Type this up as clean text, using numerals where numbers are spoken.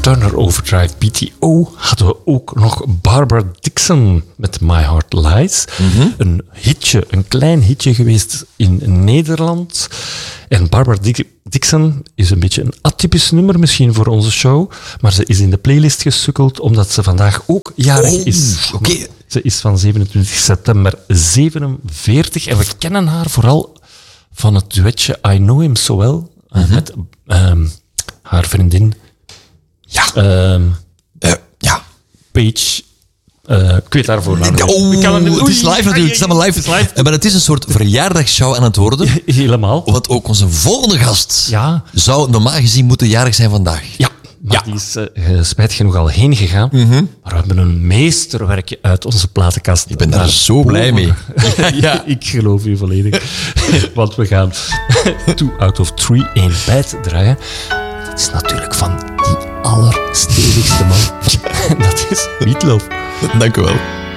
Turner Overdrive BTO hadden we ook nog Barbara Dickson met My Heart Lies. Een hitje, een klein hitje geweest in Nederland. En Barbara Dickson is een beetje een atypisch nummer misschien voor onze show, maar ze is in de playlist gesukkeld omdat ze vandaag ook jarig is. Oké. Ze is van 27 september 47 en we kennen haar vooral van het duetje I Know Him So Well met haar vriendin Paige. Ik weet haar voornaam niet. Het is live natuurlijk. Het is allemaal live. Maar het is een soort verjaardagsshow aan het worden. Helemaal. Want ook onze volgende gast Ja. zou normaal gezien moeten jarig zijn vandaag. Ja, maar die is spijt genoeg al heen gegaan. Maar we hebben een meesterwerkje uit onze platenkast. Ik ben daar zo blij mee. Ja, ik geloof u volledig. Want we gaan 2 out of 3 1 bijt draaien. Dat is natuurlijk van die allerstevigste man. En dat is Meatloaf. Dank u wel.